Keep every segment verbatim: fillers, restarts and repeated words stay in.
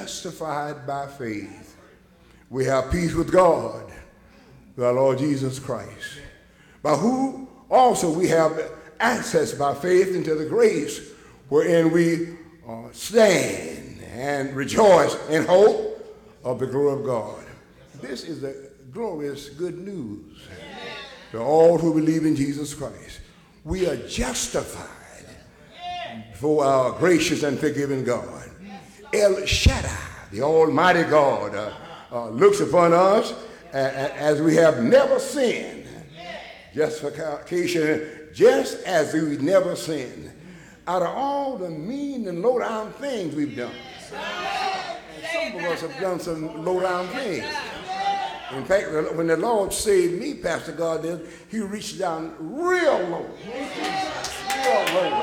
justified by faith. We have peace with God through our Lord Jesus Christ, by who also we have access by faith into the grace wherein we uh, stand and rejoice in hope of the glory of God. This is the glorious good news to all who believe in Jesus Christ. We are justified for our gracious and forgiving God. El Shaddai, the Almighty God, uh, uh, looks upon us a- a- as we have never sinned. Justification, just as we never sinned. Out of all the mean and low-down things we've done, and some of us have done some low-down things. In fact, when the Lord saved me, Pastor God did, he reached down real low, real low,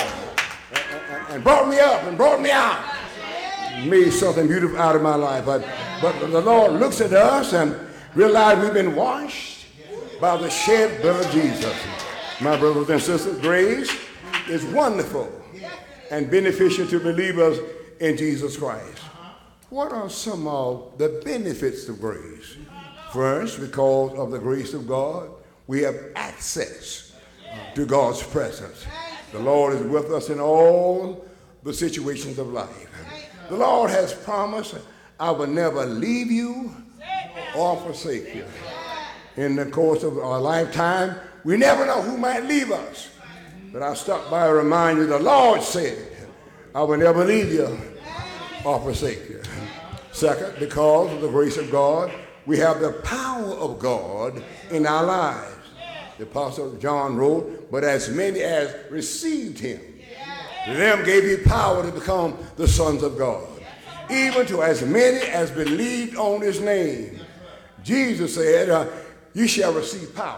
and brought me up and brought me out. Made something beautiful out of my life. But, but the Lord looks at us and realizes we've been washed by the shed blood of Jesus. My brothers and sisters, grace is wonderful and beneficial to believers in Jesus Christ. What are some of the benefits of grace? First, because of the grace of God, we have access to God's presence. The Lord is with us in all the situations of life. The Lord has promised, I will never leave you or forsake you. In the course of our lifetime, we never know who might leave us. But I stop by to remind you, the Lord said, I will never leave you or forsake you. Second, because of the grace of God, we have the power of God in our lives. The Apostle John wrote, but as many as received him, to them gave he power to become the sons of God, even to as many as believed on his name. Jesus said, uh, you shall receive power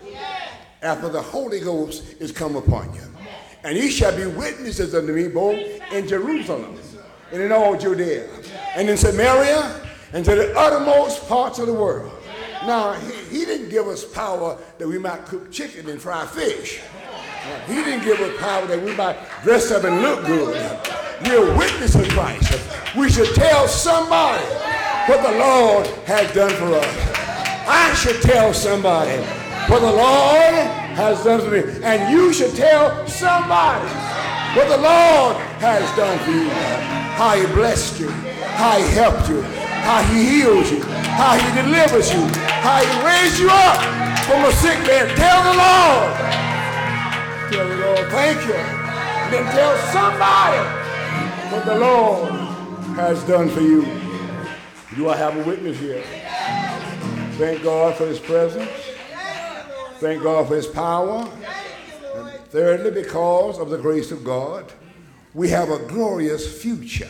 after the Holy Ghost is come upon you. And ye shall be witnesses unto me both in Jerusalem and in all Judea and in Samaria and to the uttermost parts of the world. Now, he, he didn't give us power that we might cook chicken and fry fish. He didn't give us power that we might dress up and look good. We're witnesses of Christ. We should tell somebody what the Lord has done for us. I should tell somebody what the Lord has done for me. And you should tell somebody what the Lord has done for you. How he blessed you, how he helped you, how he heals you, how he delivers you, how he raised you up from a sick man. Tell the Lord. Tell the Lord, thank you. And then tell somebody what the Lord has done for you. Do I have a witness here? Thank God for his presence. Thank God for his power. And thirdly, because of the grace of God, we have a glorious future.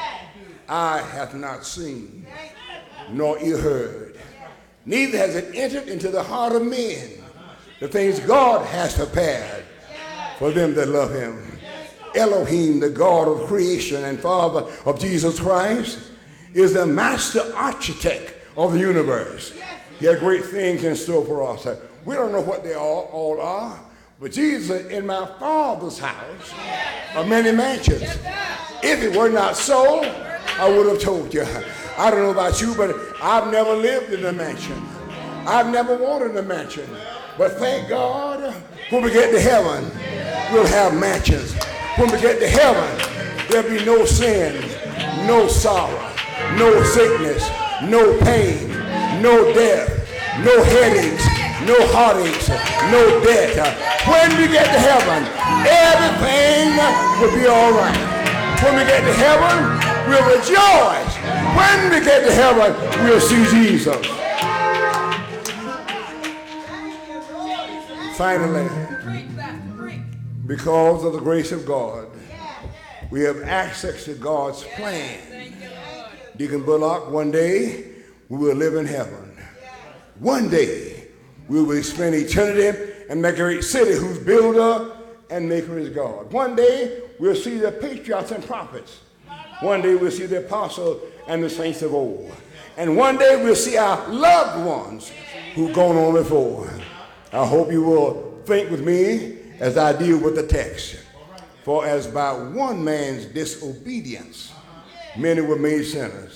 Eye hath not seen, nor ear heard, neither has it entered into the heart of men the things God has prepared for them that love him. Elohim, the God of creation and Father of Jesus Christ, is the master architect of the universe. He has great things in store for us. We don't know what they all, all are, but Jesus said, in my Father's house are many mansions. If it were not so, I would have told you. I don't know about you, but I've never lived in a mansion. I've never wanted a mansion. But thank God, when we get to heaven, we'll have mansions. When we get to heaven, there'll be no sin, no sorrow, no sickness, no pain, no death, no headaches, no heartaches, no debt. When we get to heaven, everything will be all right. When we get to heaven, we'll rejoice. When we get to heaven, we'll see Jesus. Finally, because of the grace of God, we have access to God's plan. Deacon Bullock, one day we will live in heaven. One day we will spend eternity in that great city whose builder and maker is God. One day we'll see the patriarchs and prophets. One day we'll see the apostles and the saints of old. And one day we'll see our loved ones who've gone on before. I hope you will think with me as I deal with the text. For as by one man's disobedience, many were made sinners,